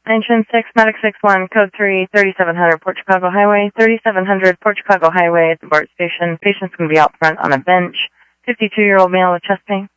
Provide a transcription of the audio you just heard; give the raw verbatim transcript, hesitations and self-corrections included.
Engine six, Medic six one, code three, thirty-seven hundred Port Chicago Highway. thirty-seven hundred Port Chicago Highway at the BART station. Patient's going to be out front on a bench. fifty-two-year-old male with chest pain.